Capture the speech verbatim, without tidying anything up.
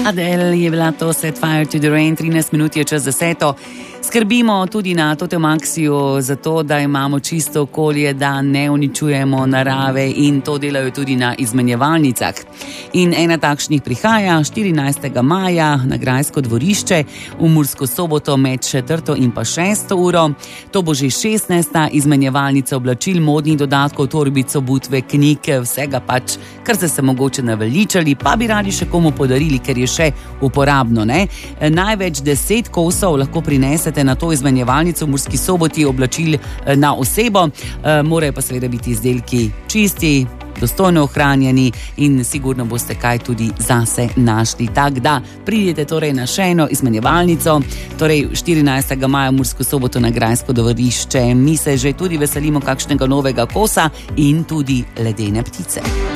Adele je bila to Set Fire to the Rain, trinajst minut je čez deseto. Skrbimo tudi na Totemaxiju za to, da imamo čisto okolje, da ne uničujemo narave in to delajo tudi na izmenjevalnicah. In ena takšnih prihaja štirinajstega maja na Grajsko dvorišče v Mursko Soboto med četrto in pa šesto uro. To bo že šestnajsta izmenjevalnica oblačil, modnih dodatkov, torbico, butve, knjig, vsega pač, kar ste se mogoče naveličali, pa bi radi še komu podarili, ker je še uporabno, ne? Največ deset kosov lahko prinesete na to izmenjevalnico v Murski Soboti oblačil na osebo, morajo pa seveda biti izdelki čisti, dostojno ohranjeni in sigurno boste kaj tudi zase našli. Tak da, pridite torej na še eno izmenjevalnico, torej štirinajstega maja v Mursko Soboto na Grajsko dvorišče. Mi se že tudi veselimo kakšnega novega kosa in tudi ledene ptice.